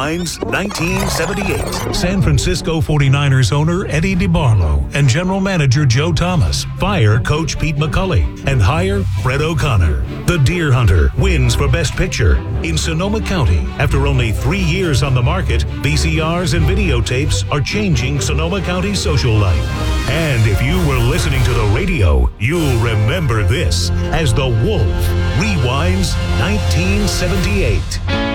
Rewinds 1978. San Francisco 49ers owner Eddie DeBarlo and general manager Joe Thomas fire coach Pete McCulley and hire Fred O'Connor. The Deer Hunter wins for Best Picture in Sonoma County. After only 3 years on the market, VCRs and videotapes are changing Sonoma County's social life. And if you were listening to the radio, you'll remember this as The Wolf Rewinds 1978.